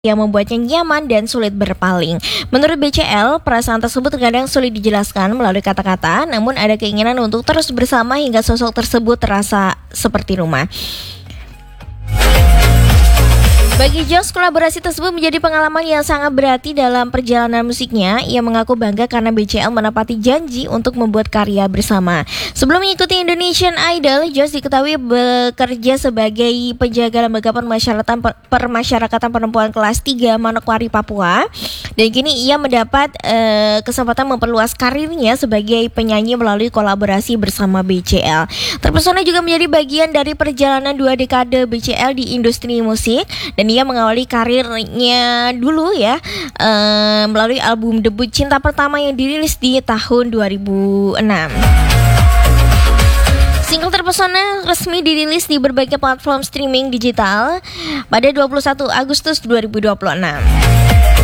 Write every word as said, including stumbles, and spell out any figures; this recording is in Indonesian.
yang membuatnya nyaman dan sulit berpaling. Menurut B C L, perasaan tersebut terkadang sulit dijelaskan melalui kata-kata, namun ada keinginan untuk terus bersama hingga sosok tersebut terasa seperti rumah. Bagi Josh, kolaborasi tersebut menjadi pengalaman yang sangat berarti dalam perjalanan musiknya. Ia mengaku bangga karena B C L menepati janji untuk membuat karya bersama. Sebelum mengikuti Indonesian Idol, Josh diketahui bekerja sebagai penjaga lembaga permasyarakatan permasyarakatan perempuan kelas tiga Manokwari, Papua. Dan kini ia mendapat uh, kesempatan memperluas karirnya sebagai penyanyi melalui kolaborasi bersama B C L. Terpesona juga menjadi bagian dari perjalanan dua dekade B C L di industri musik, dan dia mengawali karirnya dulu ya uh, melalui album debut Cinta Pertama yang dirilis di tahun dua ribu enam. Single Terpesona resmi dirilis di berbagai platform streaming digital pada dua puluh satu Agustus dua ribu dua puluh enam.